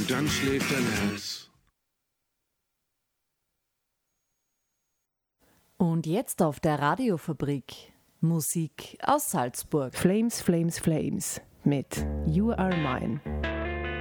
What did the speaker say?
dann schläft dein Herz. Und jetzt auf der Radiofabrik Musik aus Salzburg. Flames, Flames, Flames mit You Are Mine.